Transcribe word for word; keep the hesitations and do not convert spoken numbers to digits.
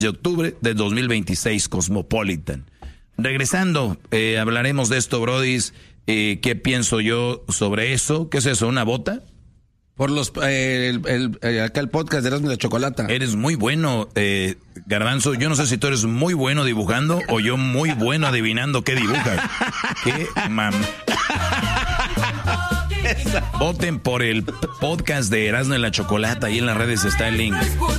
de octubre de dos mil veintiséis, Cosmopolitan. Regresando, eh, hablaremos de esto, brodis. Eh, ¿Qué pienso yo sobre eso? ¿Qué es eso, una bota? Por los eh, el, el, el, acá el podcast de Erasmo y la Chocolata. Eres muy bueno, eh, Garbanzo. Yo no sé si tú eres muy bueno dibujando o yo muy bueno adivinando qué dibujas. ¿Qué mam? Voten por el podcast de Erasmo y la Chocolata. Ahí en las redes está el link.